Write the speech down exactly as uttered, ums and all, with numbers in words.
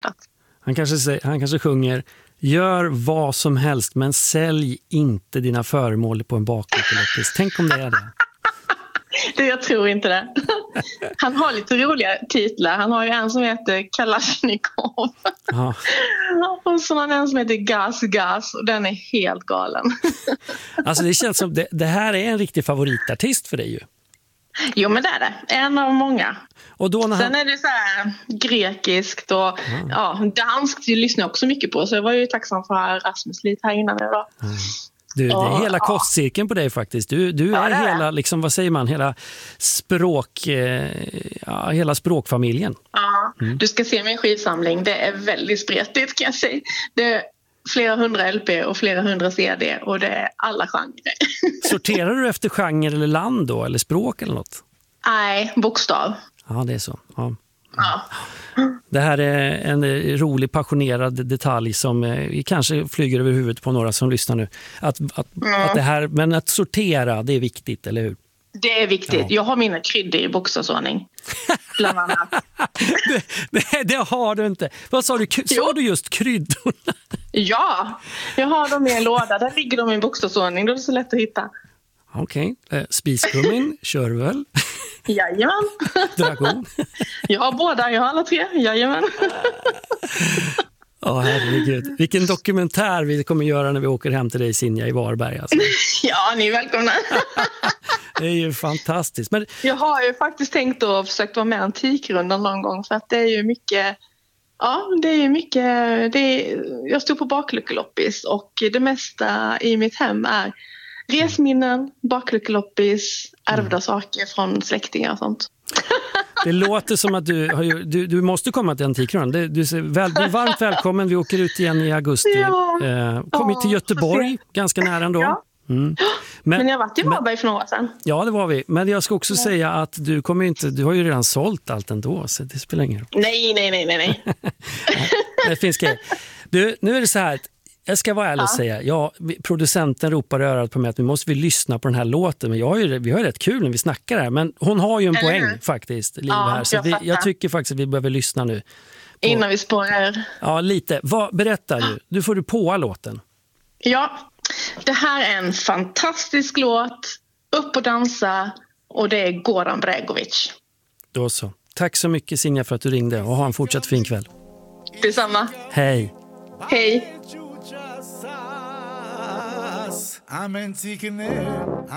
planerat. Han kanske, säger, han kanske sjunger: gör vad som helst men sälj inte dina föremål på en bakluckeloppis. Tänk om det är det. Det, jag tror inte det. Han har lite roliga titlar. Han har ju en som heter Kalashnikov. Ja. Och så har han en som heter Gas Gas. Och den är helt galen. Alltså det känns som det, det här är en riktig favoritartist för dig ju. Jo, men det är det. En av många. Och då när han... Sen är det så här grekiskt och mm. ja, danskt lyssnar jag också mycket på. Så jag var ju tacksam för Rasmus lite här innan idag. Mm. Du, det är hela kostcirkeln på dig faktiskt. Du, du är, ja, är hela, liksom, vad säger man, hela språk, eh, ja, hela språkfamiljen. Ja, mm. Du ska se min skivsamling. Det är väldigt spretigt, kan jag säga. Det är flera hundra L P och flera hundra C D och det är alla genrer. Sorterar du efter genre eller land då, eller språk eller något? Nej, bokstav. Ja, det är så. Ja. Ja. Det här är en rolig, passionerad detalj som eh, kanske flyger över huvudet på några som lyssnar nu. Att, att, mm. att det här, men att sortera, det är viktigt, eller hur? Det är viktigt. Ja. Jag har mina kryddor i bokstavsordning. Bland annat. det, det, det har du inte. Vad sa du? Sa du just kryddorna? Ja, jag har dem i en låda. Där ligger de i bokstavsordning. Då är det så lätt att hitta. Okej. Okay. Eh, spiskummin, kör väl? Jajamän. Dragon. Jag har båda, jag har alla tre. Jajamän. Ja, oh, herregud. Vilken dokumentär vi kommer göra när vi åker hem till dig, Sinja, i Varberg. Alltså. Ja, ni är välkomna. Det är ju fantastiskt. Men... Jag har ju faktiskt tänkt att försökt vara med Antikrundan någon gång. För att det är ju mycket... Ja, det är mycket... Det är, jag stod på bakluckeloppis och det mesta i mitt hem är resminnen, bakluckeloppis, ärvda mm. saker från släktingar och sånt. Det låter som att du, har ju, du, du måste komma till Antikrundan. Du, du, är väl, du är varmt välkommen. Vi åker ut igen i augusti. Ja. Eh, kom ja, till Göteborg, ganska nära ändå. Ja. Mm. Men, men jag har varit i Varberg för några år sedan. Ja, det var vi. Men jag ska också ja. säga att du kommer inte, du har ju redan sålt allt ändå, så det spelar ingen roll. Nej, nej, nej, nej. nej. Det finns grejer. Du, nu är det så här, jag ska vara ärlig och ja. säga, ja, producenten ropar i örat på mig att vi måste vi lyssna på den här låten, men jag har ju, vi har ju rätt kul när vi snackar här, men hon har ju en poäng mm. faktiskt, Liv, ja, här, så jag, det, jag tycker faktiskt att vi behöver lyssna nu. På, innan vi spårar. Ja, lite. Vad, berätta du, du får du på låten. Ja, det här är en fantastisk låt, upp och dansa, och det är Goran Bregovic. Då så. Tack så mycket, Sinja, för att du ringde, och ha en fortsatt fin kväll. Detsamma. Hej. Hej. I'm antiquing it.